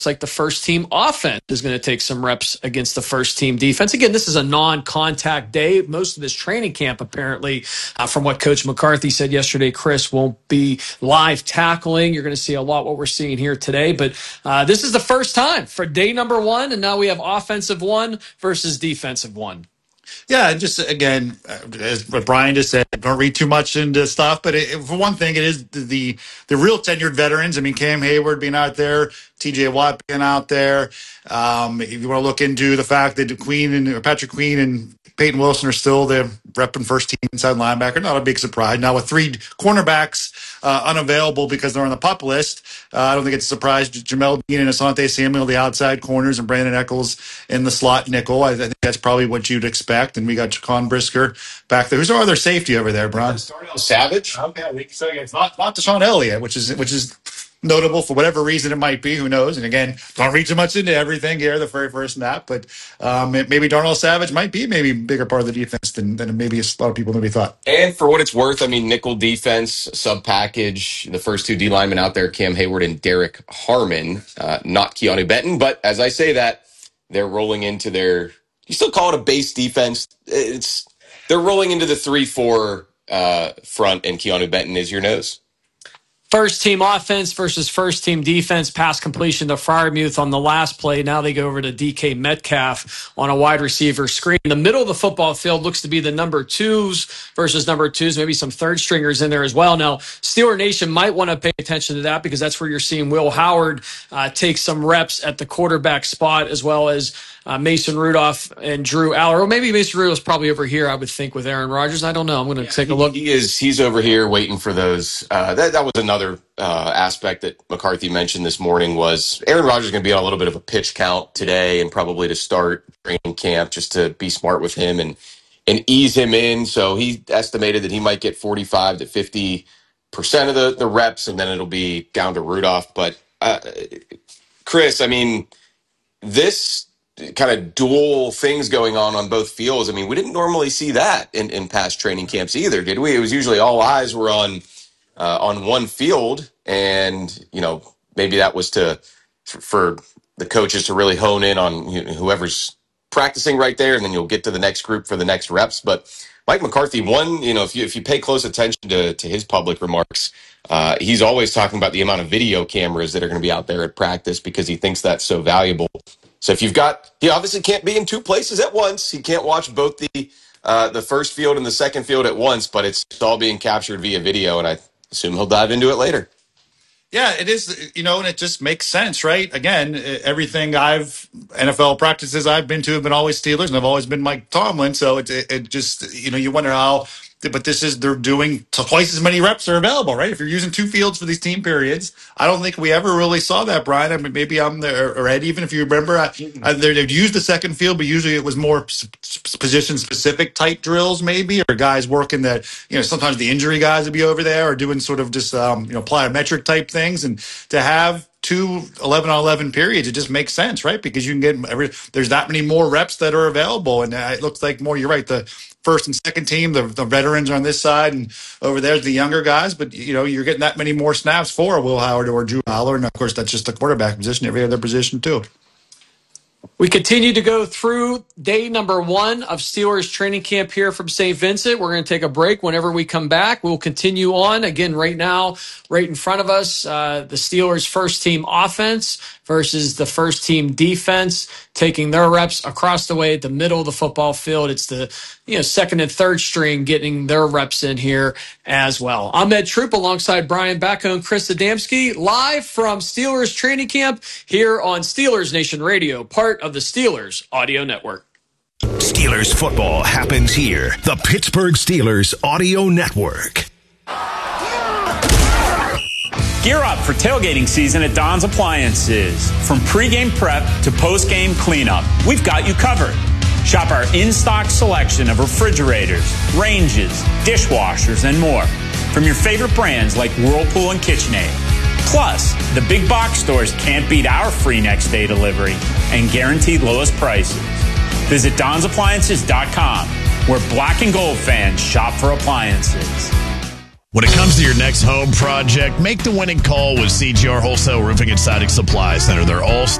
like the first team offense is going to take some reps against the first team defense. Again, this is a non-contact day. Most of this training camp, apparently, from what Coach McCarthy said yesterday, Chris, won't be live tackling. You're going to see a lot what we're seeing here today. But this is the first time for day number one, and now we have offensive one versus defensive one. Yeah, and just again, as what Brian just said, don't read too much into stuff. But for one thing, it is the real tenured veterans. I mean, Cam Hayward being out there, T.J. Watt being out there. If you want to look into the fact that Patrick Queen and Peyton Wilson are still the repping first team inside linebacker, not a big surprise. Now with 3 cornerbacks unavailable because they're on the PUP list, I don't think it's a surprise. Jamel Dean and Asante Samuel, the outside corners, and Brandon Eccles in the slot nickel. I think that's probably what you'd expect. And we got Jaquan Brisker back there. Who's our other safety over there, Brian? Darnell Savage. Okay, so it's not Deshaun Elliott, which is notable for whatever reason it might be. Who knows? And again, don't read too much into everything here, the very first snap. But maybe Darnell Savage might be maybe a bigger part of the defense than maybe a lot of people maybe thought. And for what it's worth, I mean, nickel defense, sub package, the first 2 D linemen out there, Cam Hayward and Derek Harmon, not Keanu Benton. But as I say that, they're rolling into their, you still call it a base defense. They're rolling into the 3-4 front, and Keanu Benton is your nose. First team offense versus first team defense. Pass completion to Freiermuth on the last play. Now they go over to DK Metcalf on a wide receiver screen. The middle of the football field looks to be the number 2s versus number 2s, maybe some third stringers in there as well. Now, Steeler Nation might want to pay attention to that because that's where you're seeing Will Howard take some reps at the quarterback spot, as well as Mason Rudolph and Drew Aller. Or maybe Mason Rudolph's probably over here, I would think, with Aaron Rodgers. I don't know. I'm going to take a look. He's over here waiting for those. That was another aspect that McCarthy mentioned this morning was Aaron Rodgers is going to be on a little bit of a pitch count today and probably to start training camp just to be smart with him and ease him in. So he estimated that he might get 45 to 50% of the reps, and then it'll be down to Rudolph. But Chris, I mean, this kind of dual things going on both fields. I mean, we didn't normally see that in past training camps either, did we? It was usually all eyes were on one field, and maybe that was for the coaches to really hone in on whoever's practicing right there, and then you'll get to the next group for the next reps. But Mike McCarthy, if you pay close attention to his public remarks, he's always talking about the amount of video cameras that are going to be out there at practice because he thinks that's so valuable. So if he obviously can't be in 2 places at once. He can't watch both the first field and the second field at once, but it's all being captured via video, and I assume he'll dive into it later. Yeah, it is, and it just makes sense, right? Again, everything NFL practices I've been to have been always Steelers, and I've always been Mike Tomlin. So it just, you wonder how, but they're doing twice as many reps are available, right? If you're using 2 fields for these team periods, I don't think we ever really saw that, Brian. I mean, maybe I'm there, or Ed, even if you remember, they'd used the second field, but usually it was more position-specific type drills, maybe, or guys working that, sometimes the injury guys would be over there or doing sort of just, plyometric type things. And to have 2 11-on-11 periods, it just makes sense, right? Because you can get there's that many more reps that are available, and it looks like more. You're right. The first and second team, the veterans are on this side, and over there's the younger guys. But you're getting that many more snaps for Will Howard or Drew Aller, and of course that's just the quarterback position. Every other position too. We continue to go through day number 1 of Steelers training camp here from St. Vincent. We're going to take a break. Whenever we come back, we'll continue on. Again, right now, right in front of us, the Steelers' first team offense versus the first team defense, taking their reps across the way at the middle of the football field. It's the second and third string getting their reps in here as well. I'm Ed Troop alongside Brian Bacco and Chris Adamski, live from Steelers training camp here on Steelers Nation Radio, part of the Steelers Audio Network. Steelers football happens here. The Pittsburgh Steelers Audio Network. Gear up for tailgating season at Don's Appliances. From pregame prep to postgame cleanup, we've got you covered. Shop our in-stock selection of refrigerators, ranges, dishwashers, and more from your favorite brands like Whirlpool and KitchenAid. Plus, the big box stores can't beat our free next-day delivery and guaranteed lowest prices. Visit DonsAppliances.com, where black and gold fans shop for appliances. When it comes to your next home project, make the winning call with CGR Wholesale Roofing and Siding Supply Center. They're all